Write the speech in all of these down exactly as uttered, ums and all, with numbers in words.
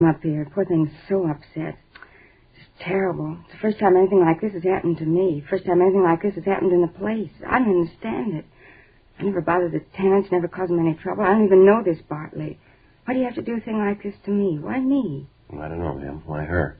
up here. Poor thing's so upset. It's terrible. It's the first time anything like this has happened to me. First time anything like this has happened in the place. I don't understand it. I never bothered the tenants, never caused them any trouble. I don't even know this Bartley. Why do you have to do a thing like this to me? Why me? I don't know, ma'am. Why her?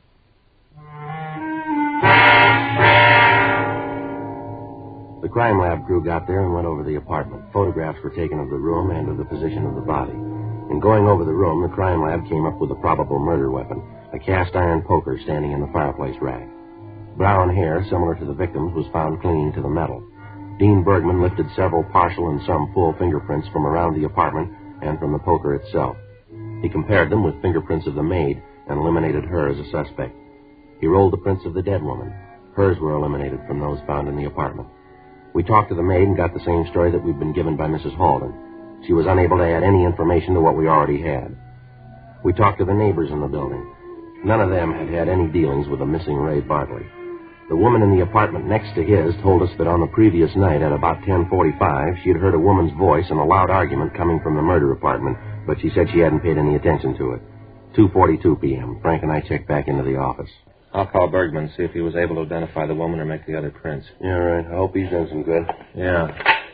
The crime lab crew got there and went over the apartment. Photographs were taken of the room and of the position of the body. In going over the room, the crime lab came up with a probable murder weapon, a cast-iron poker standing in the fireplace rack. Brown hair, similar to the victim's, was found clinging to the metal. Dean Bergman lifted several partial and some full fingerprints from around the apartment and from the poker itself. He compared them with fingerprints of the maid and eliminated her as a suspect. He rolled the prints of the dead woman. Hers were eliminated from those found in the apartment. We talked to the maid and got the same story that we'd been given by Missus Halden. She was unable to add any information to what we already had. We talked to the neighbors in the building. None of them had had any dealings with the missing Ray Bartley. The woman in the apartment next to his told us that on the previous night at about ten forty-five, she had heard a woman's voice and a loud argument coming from the murder apartment, but she said she hadn't paid any attention to it. two forty-two p.m. Frank and I checked back into the office. I'll call Bergman, see if he was able to identify the woman or make the other prints. Yeah, right. I hope he's done some good. Yeah.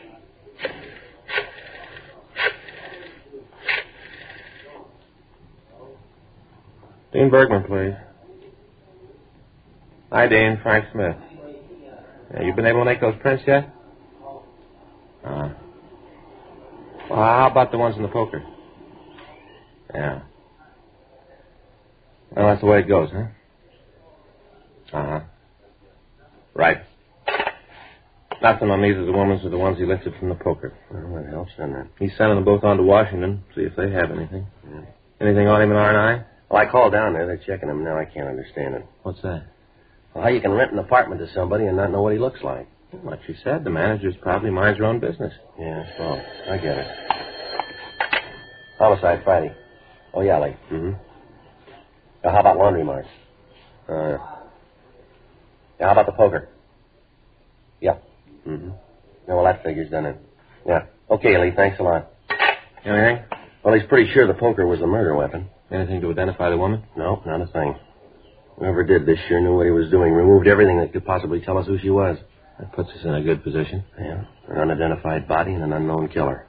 Dean Bergman, please. Hi, Dean. Frank Smith. Yeah, you been able to make those prints yet? Uh-huh. Well, how about the ones in the poker? Yeah. Well, that's the way it goes, huh? Uh-huh. Right. Nothing on these of the woman's are the ones he lifted from the poker. Well, that helps, doesn't it? He's sending them both on to Washington, see if they have anything. Yeah. Anything on him in R and I? Well, I called down there. They're checking him now. I can't understand it. What's that? Well, how you can rent an apartment to somebody and not know what he looks like? Well, like you said, the manager's probably minds her own business. Yeah, well, I get it. Homicide Friday. Oh, yeah, Lee. Mm-hmm. Now, how about laundry marks? Uh, yeah, how about the poker? Yeah. Mm-hmm. Yeah, well, that figures, doesn't it? Yeah. Okay, Lee, thanks a lot. Anything? Well, he's pretty sure the poker was the murder weapon. Anything to identify the woman? No, not a thing. Whoever did this sure knew what he was doing. Removed everything that could possibly tell us who she was. That puts us in a good position. Yeah, an unidentified body and an unknown killer.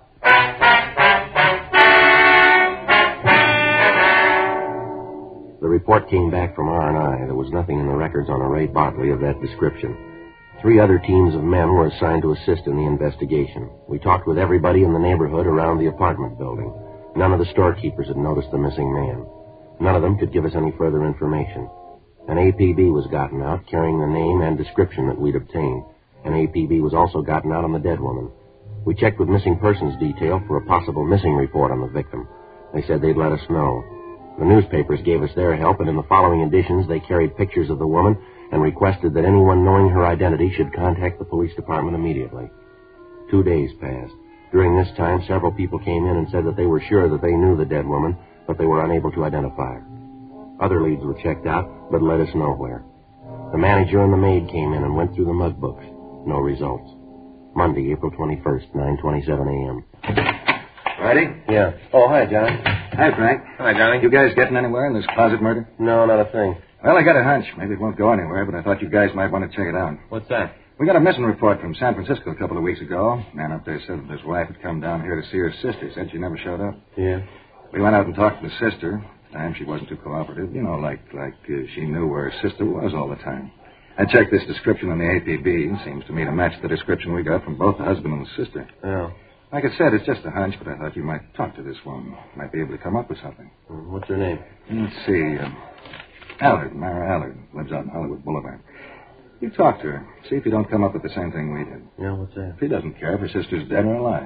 The report came back from R and I. There was nothing in the records on a Ray Bartley of that description. Three other teams of men were assigned to assist in the investigation. We talked with everybody in the neighborhood around the apartment building. None of the storekeepers had noticed the missing man. None of them could give us any further information. An A P B was gotten out carrying the name and description that we'd obtained. An A P B was also gotten out on the dead woman. We checked with Missing Persons Detail for a possible missing report on the victim. They said they'd let us know. The newspapers gave us their help, and in the following editions they carried pictures of the woman and requested that anyone knowing her identity should contact the police department immediately. Two days passed. During this time, several people came in and said that they were sure that they knew the dead woman, but they were unable to identify her. Other leads were checked out, but led us nowhere. The manager and the maid came in and went through the mug books. No results. Monday, April twenty-first, nine twenty-seven a.m. Ready? Yeah. Oh, hi, John. Hi, Frank. Hi, Johnny. You guys getting anywhere in this closet murder? No, not a thing. Well, I got a hunch. Maybe it won't go anywhere, but I thought you guys might want to check it out. What's that? We got a missing report from San Francisco a couple of weeks ago. Man up there said that his wife had come down here to see her sister. Said she never showed up. Yeah? We went out and talked to the sister. Time she wasn't too cooperative. You know, like like uh, she knew where her sister was all the time. I checked this description on the A P B. Seems to me to match the description we got from both the husband and the sister. Yeah. Like I said, it's just a hunch, but I thought you might talk to this woman. Might be able to come up with something. What's her name? Let's see. Um, Allard, Myra Allard. Lives out on Hollywood Boulevard. You talk to her. See if you don't come up with the same thing we did. Yeah, what's that? She doesn't care if her sister's dead or alive.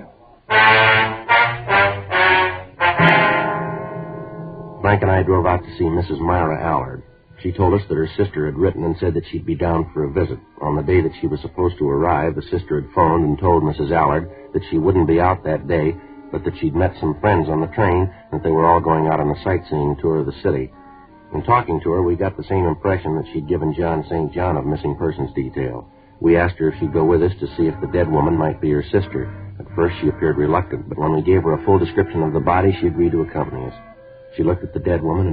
Frank and I drove out to see Missus Myra Allard. She told us that her sister had written and said that she'd be down for a visit. On the day that she was supposed to arrive, the sister had phoned and told Missus Allard that she wouldn't be out that day, but that she'd met some friends on the train and that they were all going out on a sightseeing tour of the city. In talking to her, we got the same impression that she'd given John Saint John of Missing Persons Detail. We asked her if she'd go with us to see if the dead woman might be her sister. At first, she appeared reluctant, but when we gave her a full description of the body, she agreed to accompany us. She looked at the dead woman and